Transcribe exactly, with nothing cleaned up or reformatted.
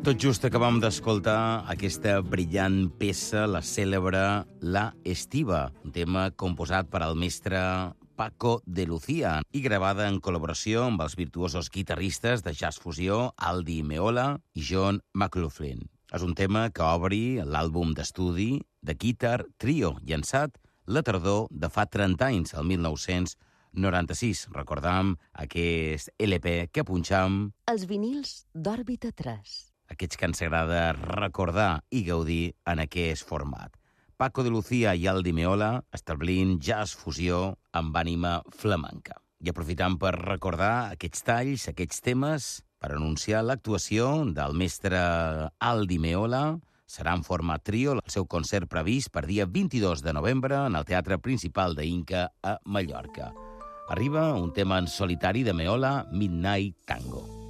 Tot just acabam d'escoltar aquesta brillant peça, la cèlebre La Estiva, un tema composat per el mestre Paco de Lucía i gravada en col·laboració amb els virtuosos guitarristes de jazz fusió Aldi Meola i John McLaughlin. És un tema que obri l'àlbum d'estudi de Guitar Trio, llançat la tardor de fa trenta anys, el mil nou-cents noranta-sis. Recordam aquest L P que punxam... Els vinils d'Òrbita tres. Aquests que ens agrada recordar i gaudir en aquest format. Paco de Lucía i Aldi Meola establint jazz fusió amb ànima flamenca. I aprofitant per recordar aquests talls, aquests temes, per anunciar l'actuació del mestre Aldi Meola, serà en format trio el seu concert previst per dia vint-i-dos de novembre en el Teatre Principal d'Inca a Mallorca. Arriba un tema en solitari de Meola, Midnight Tango.